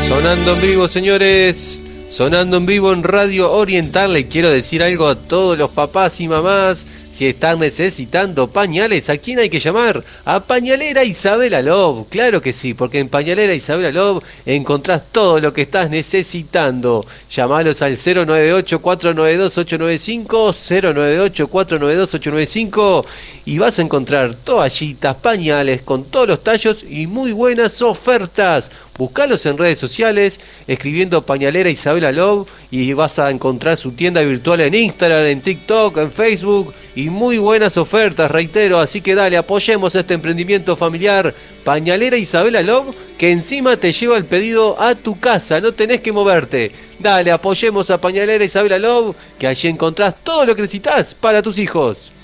Sonando en vivo, señores. Sonando en vivo en Radio Oriental. Le quiero decir algo a todos los papás y mamás. Si están necesitando pañales, ¿a quién hay que llamar? A Pañalera Isabela Love. Claro que sí, porque en Pañalera Isabela Love encontrás todo lo que estás necesitando. Llamalos al 098-492-895, 098-492-895 y vas a encontrar toallitas, pañales con todos los tallos y muy buenas ofertas. Buscalos en redes sociales escribiendo Pañalera Isabela Love y vas a encontrar su tienda virtual en Instagram, en TikTok, en Facebook y muy buenas ofertas, reitero. Así que dale, apoyemos este emprendimiento familiar Pañalera Isabela Love, que encima te lleva el pedido a tu casa, no tenés que moverte. Dale, apoyemos a Pañalera Isabela Love, que allí encontrás todo lo que necesitas para tus hijos.